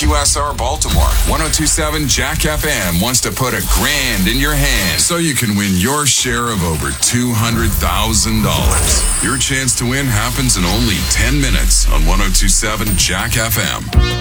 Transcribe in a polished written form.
WQSR Baltimore. 1027 Jack FM wants to put $1,000 in your hand so you can win your share of over $200,000. Your chance to win happens in only 10 minutes on 1027 Jack FM.